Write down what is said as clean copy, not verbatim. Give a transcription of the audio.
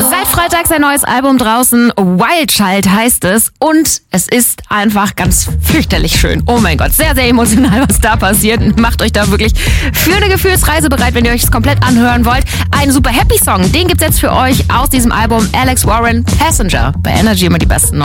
Seit Freitag sein neues Album draußen, Wild Child heißt es, und es ist einfach ganz fürchterlich schön. Oh mein Gott, sehr, sehr emotional, was da passiert. Macht euch da wirklich für eine Gefühlsreise bereit, wenn ihr euch das komplett anhören wollt. Ein super Happy Song, den gibt's jetzt für euch aus diesem Album, Alex Warren, Passenger. Bei Energy immer die besten neuen.